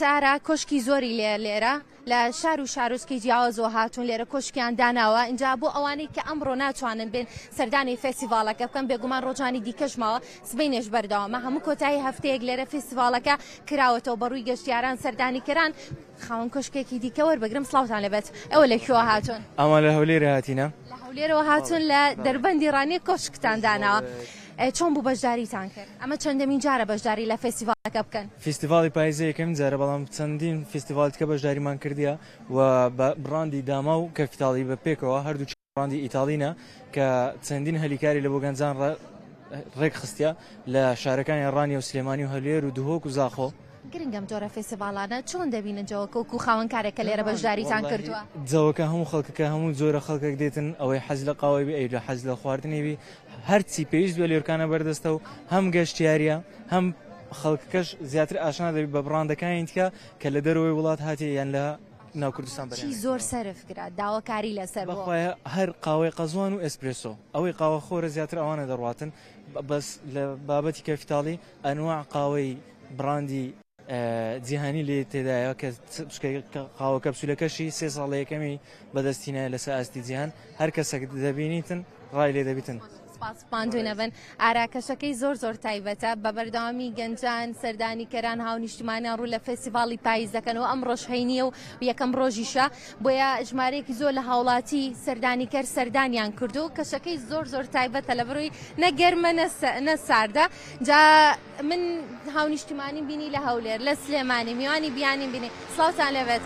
سارا کۆشکی زۆری لێرە لە شار و شارۆچکەی جیاوازەوە هاتوون لێرە کۆشکیان داناوە اینجا بۆ ئەوانەی کە ئەمڕۆ ناتوانن بێن سەردانی فێستیڤالەکە بکەن بێگومان ڕۆژانی دیکەشمەوە سبەینێش بەردەوامە هەموو کۆتایی هەفتەیەک لێرە فێستیڤالەکە کراوەتەوە بەڕووی گەشتیاران سەردانی کران خاوەن کۆشکێکی دیکە وەربگرم سڵاوتان لەبێت ئەوە لەکوێوە هاتوون ئەمە لە هەولێرە هاتینە لە هەولێرەوە هاتوون لە دەربەندی ڕانی کۆشکتان داناوە چۆن بوو بەشداریتان کرد ئەمە چەندەمین جارە بەشداری لە فێستیڤالەکە بکەن فێستیڤاڵی پاییزە یەکەمین جارە بەڵام چەندین فێستیڤاڵی دیکە بەشداریمان کردیە و بڕاندی داما و کەپیتاڵی بە پێکەوە هەردوو بڕاندی ئیتاڵینە کە چەندین هەلیکاری لە بۆ گەنجان ڕێک خستە لە شارەکانی ڕانی و سلێمانی و هەولێر و دوهۆک و زاخۆ گرنگم جۆرە فێستیڤاڵانە چۆن دەبینن جەوەکە و خاوەنکارێکە لێرە بەشداریتان کردووە جەوەکە هەموو خەڵکەکە هەموو جۆرە خەڵکێک دێتن ئەوەی حەز لە قاوەی بێ لە حەز لە خواردنێوی هەرچی پێویست بە لێرکانە بەردەستە و هەم گەشتیاریە هەم خەڵکەکەش زیاتر ئاشنا دەبی بە بڕاندەکانی دیکە کە لە دەرەوەی وڵات هاتی یان لە ناو کوردستان بەرەوە چی زۆر سەرفکرا داواکاری لەسەر بەخوایە هەر قاوەی قەزوان و ئێسپرێسۆ ئەوەی قاوە خۆرە زیاتر ئەوانە دەڕواتن بەس لە بابەتی کەفیتاڵی ئەنواع قاوەی براندی جیهانی لێ تێدایە کە قاوە کەپسولەکەشی 3 ساڵ یەکەمی بەدەستینە لەسەر ئاستی جیهان هەر کەسێک دەبینیتن ڕای لێ دەبیتن سپاسپاندوونەبن ئاراکەشەکەی زۆر تایبەتە بە بەردەوامی گەنجان سەردانیکەران هاونیشتمانیان ڕوو لە فێستیڤاڵی پاییز دەکەنەوە ئەم ڕۆژهینیە و یەکەم ڕۆژیشە بۆیە ژمارەیەکی زۆر لە هاوڵاتی سەردانیکەر سەردانیان کردو کەشەکەی زۆر تایبەتە لە بڕووی نەگەرمە نە ساردا جا من هاونیشتمانی بینی لە هەولێر لە سلێمانی میوانی بیانی بینی سڵاوتان لەبێت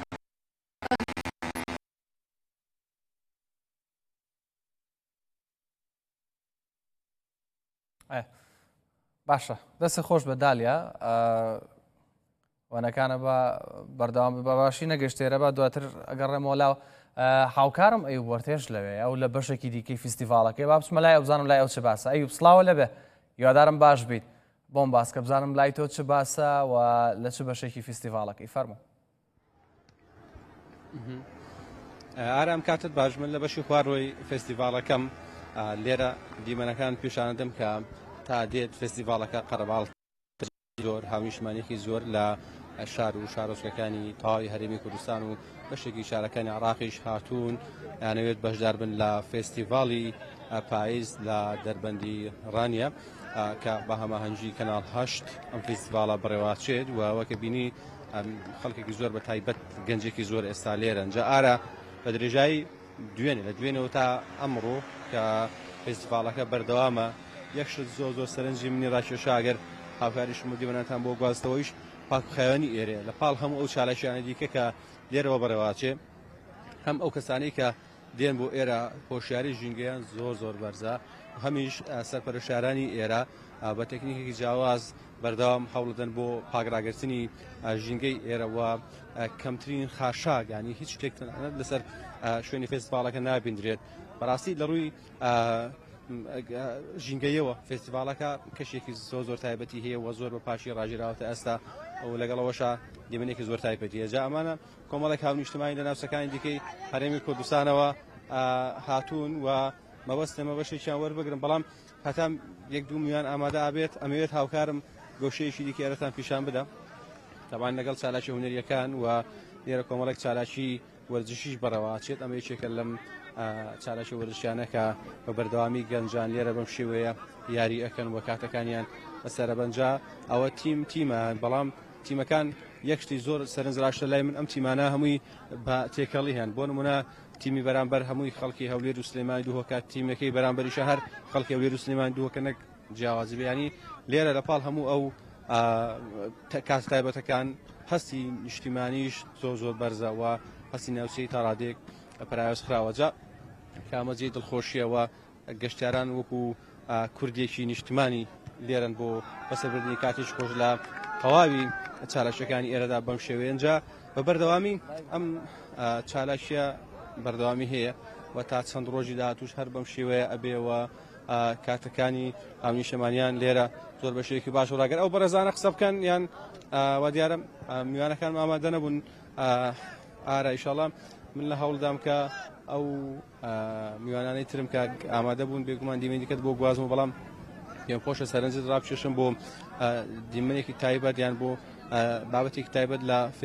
باشە دەستی خۆش بە دالیا وانەکانە بە بەردەوام بەباشی نەگەشتێرە بە دواتر ئەگەڕێمەوە لاو هاوکارم ئەیوب وەرتێش لەوێ ئەو لە بەشێکی دیکەی فیستیڤاڵەکەی با بچمە لای ئەو بزانم لای ئەو چ باسە ئەیوب سڵاوە لەبێ هیوادارم باش بیت بۆم باس کە بزانم لای تۆ چ باسە و لە چ بەشێکی فیستیڤاڵەکەی فەرموو ئارام کاتت باش من لە بەشی خواڕۆی فێستیڤاڵەکەم لێرە دیمەنەکان پیشانەدەم کە تا دێت فێستیڤاڵەکە قەرەباڵ زۆر هاونیشتمانێکی زۆر لە شار و شارۆچکەکانی تەواوی هەرێمی کوردستان و بەشێکی شارەکانی عێراقیش هاتوون یانەوێت بەشدار بن لە فێستیڤاڵی پاییز لە دەربەندی ڕانیە کە بە هەماهەنگی کەناڵ 8 ئەم فێستیڤاڵە بڕێوەچێت و وەکە بینی خەڵکێکی زۆر بە تایبەت گەنجێکی زۆر ئێستا لێرەن جا ئارە بە درێژایی لە دوێنەوە تا ئەمڕۆ کە فێستیڤاڵەکە بەردەوامە یەکشت زۆر سەرنجی منی ڕاکێشاگەر هاوکاریشم و دیوەناتان بۆ گواستەوەیش پاکخەوێنی ئێرێ لە پاڵ هەموو ئەو چالەشیانە دیکە کە لێرەوە بەڕێواچێ هەم ئەو کەسانەی کە دێن بۆ ئێرە هۆشیاری ژینگەیان زۆر بەرزە هەمیش سەرپەرشتارانی ئێرە بە تەکنیکێکی جیاواز بەردەوام هەوڵدەن بۆ پاگراگرتنی ژینگەی ئێرەوە کەمترین خاشاک ینی هیچ شتێکتان لەسەر شوێنی فێستیڤاڵەکە نابیندرێت بەڕاستی لە ڕووی ژینگەیەوە فێستیڤاڵەکە کەشێکی زۆر تایبەتی هەیە و زۆر بە پاشی ڕاژێراوەتە ئێستا ئەو لەگەڵەوەشە دیمەنێکی زۆر تایبەتیە جا ئەمانە کۆمەڵێک هاونیشتمانی لە ناوچەکانی دیکەی هەرێمی کوردستانەوە هاتوون و مەبەستمە بەشێکیان وەربگرن بەڵام هەتام 1-2 میلیۆن ئامادە ئابێت ئەمەوێت هاوکارم گۆشەیەکی دیکە ئێرەتان پیشان بدە تەبان لەگەڵ چالاکی هونەریەکان و لێرە کۆمەڵێک چالاکی وەرزشیش بەڕەواچێت ئەمە یەکێکە لەم چالاکی وەرزشیانە کە بە بەردەوامی گەنجان لێرە بەم شێوەیە یاری ئەکەن و کاتەکانیان بەسەرەبەنجا ئەوە تیمە بەڵام تیمەکان یەکشتی زۆر سەرنجڕاشتە لای من ئەم تیمانە هەمووی بە تێکەڵی هەن بۆ نمونە تیمی بەرامبەر هەمووی خەڵکی هەولێر و سلێمانی دووهۆکات تیمەکەی بەرامبەریشە هەر خەڵکی هەولێر و سلێمانی دووهۆکە نەک جیاوازی بەیانی لێرە لە پاڵ هەموو ئەو کات تایبەتەکان هەستی نیشتیمانیش زۆر بەرزە و هەستی ناوچەی تا ڕادێک پرایۆز خراوەجا کامەجێ دڵخۆشیەوە گەشتیاران وەکو کوردێکی نیشتمانی لێرن بۆ بەسەربردنی کاتیش خۆش لە تەواوی چالەشەکانی ئێرەدا بەم شێوەیەنجا بە بەردەوامی ئەم چالاشیە بەردەوامی هەیە و تا چەند ڕۆژی داهاتوش هەر بەم شێوەیە ئەبێەوە کاتەکانی هاونیشتمانیان لێرە زۆر بەشێکی باش ڕاگەر ئەو بەڕێزانە قسە بکەن یان وا دیارم میوانەکان ئامادە نەبوون ئارە ئیشەڵڵا من لە هەوڵدام کە ئەو میوانانەی ترم کە ئامادە بوون بێگومان دیمەنیکەت بۆ گوازم بەڵام پێم خۆشە سەرنجت ڕابکێشم بۆ دیمەنێکی تایبەت یان بۆ بابەتێکی تایبەت لە